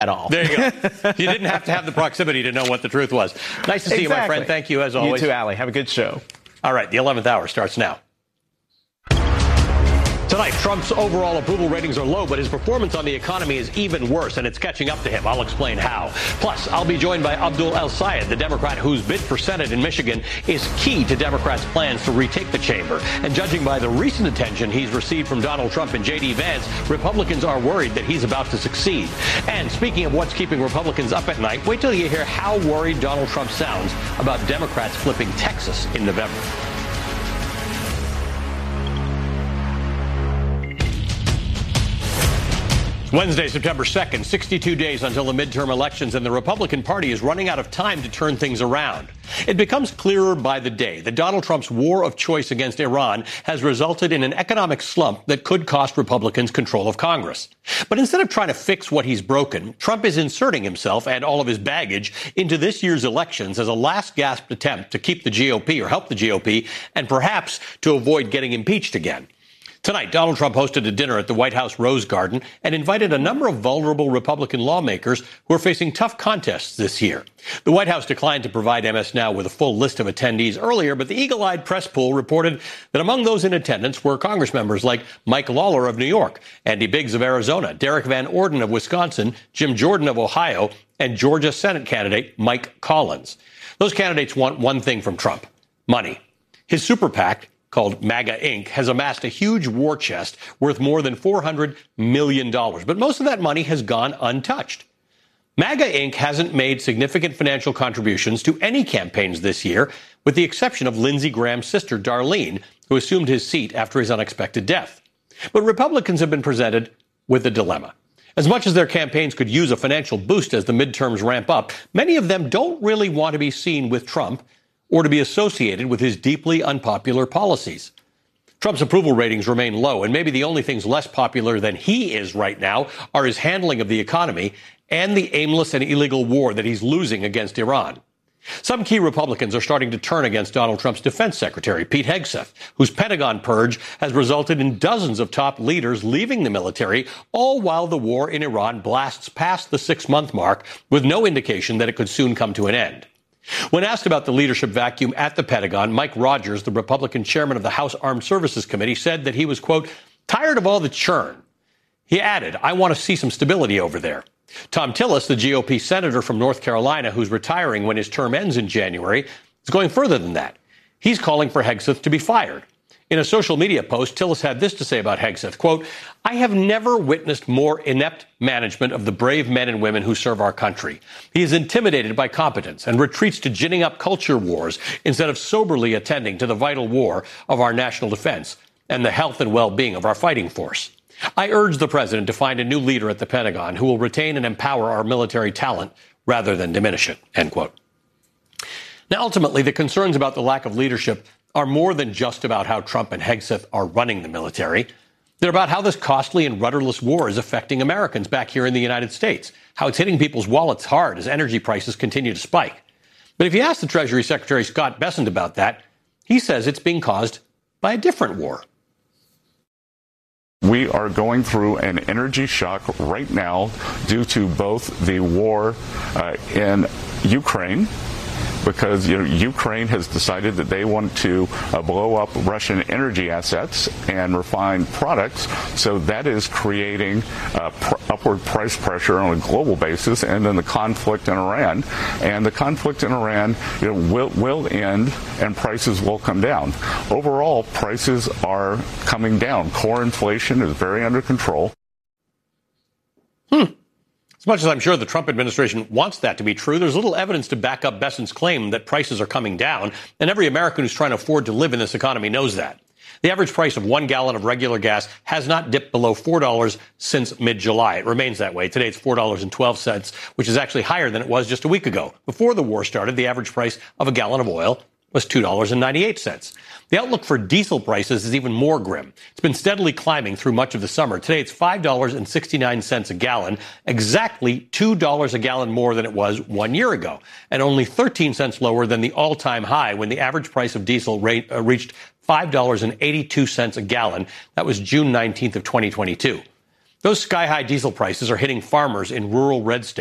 at all. There you go. You didn't have to have the proximity to know what the truth was. Nice to see you, my friend. Thank you, as always. You too, Ali. Have a good show. All right, the 11th hour starts now. Tonight, Trump's overall approval ratings are low, but his performance on the economy is even worse, and it's catching up to him. I'll explain how. Plus, I'll be joined by Abdul El-Sayed, the Democrat whose bid for Senate in Michigan is key to Democrats' plans to retake the chamber. And judging by the recent attention he's received from Donald Trump and J.D. Vance, Republicans are worried that he's about to succeed. And speaking of what's keeping Republicans up at night, wait till you hear how worried Donald Trump sounds about Democrats flipping Texas in November. Wednesday, September 2nd, 62 days until the midterm elections, and the Republican Party is running out of time to turn things around. It becomes clearer by the day that Donald Trump's war of choice against Iran has resulted in an economic slump that could cost Republicans control of Congress. But instead of trying to fix what he's broken, Trump is inserting himself and all of his baggage into this year's elections as a last-gasp attempt to keep the GOP or help the GOP and perhaps to avoid getting impeached again. Tonight, Donald Trump hosted a dinner at the White House Rose Garden and invited a number of vulnerable Republican lawmakers who are facing tough contests this year. The White House declined to provide MS Now with a full list of attendees earlier, but the eagle-eyed press pool reported that among those in attendance were Congress members like Mike Lawler of New York, Andy Biggs of Arizona, Derek Van Orden of Wisconsin, Jim Jordan of Ohio, and Georgia Senate candidate Mike Collins. Those candidates want one thing from Trump: money. His super PAC, called MAGA Inc., has amassed a huge war chest worth more than $400 million. But most of that money has gone untouched. MAGA Inc. hasn't made significant financial contributions to any campaigns this year, with the exception of Lindsey Graham's sister, Darlene, who assumed his seat after his unexpected death. But Republicans have been presented with a dilemma. As much as their campaigns could use a financial boost as the midterms ramp up, many of them don't really want to be seen with Trump or to be associated with his deeply unpopular policies. Trump's approval ratings remain low, and maybe the only things less popular than he is right now are his handling of the economy and the aimless and illegal war that he's losing against Iran. Some key Republicans are starting to turn against Donald Trump's defense secretary, Pete Hegseth, whose Pentagon purge has resulted in dozens of top leaders leaving the military, all while the war in Iran blasts past the 6-month mark with no indication that it could soon come to an end. When asked about the leadership vacuum at the Pentagon, Mike Rogers, the Republican chairman of the House Armed Services Committee, said that he was, quote, tired of all the churn. He added, I want to see some stability over there. Tom Tillis, the GOP senator from North Carolina, who's retiring when his term ends in January, is going further than that. He's calling for Hegseth to be fired. In a social media post, Tillis had this to say about Hegseth, quote, I have never witnessed more inept management of the brave men and women who serve our country. He is intimidated by competence and retreats to ginning up culture wars instead of soberly attending to the vital war of our national defense and the health and well-being of our fighting force. I urge the president to find a new leader at the Pentagon who will retain and empower our military talent rather than diminish it, end quote. Now, ultimately, the concerns about the lack of leadership are more than just about how Trump and Hegseth are running the military. They're about how this costly and rudderless war is affecting Americans back here in the United States, how it's hitting people's wallets hard as energy prices continue to spike. But if you ask the Treasury Secretary Scott Bessent about that, he says it's being caused by a different war. We are going through an energy shock right now due to both the war in Ukraine, because Ukraine has decided that they want to blow up Russian energy assets and refined products. So that is creating upward price pressure on a global basis. And then the conflict in Iran. And the conflict in Iran will end and prices will come down. Overall, prices are coming down. Core inflation is very under control. As much as I'm sure the Trump administration wants that to be true, there's little evidence to back up Bessent's claim that prices are coming down, and every American who's trying to afford to live in this economy knows that. The average price of 1 gallon of regular gas has not dipped below $4 since mid-July. It remains that way. Today it's $4.12, which is actually higher than it was just a week ago. Before the war started, the average price of a gallon of oil was $2.98. The outlook for diesel prices is even more grim. It's been steadily climbing through much of the summer. Today, it's $5.69 a gallon, exactly $2 a gallon more than it was 1 year ago, and only 13 cents lower than the all-time high when the average price of diesel reached $5.82 a gallon. That was June 19th of 2022. Those sky-high diesel prices are hitting farmers in rural red states.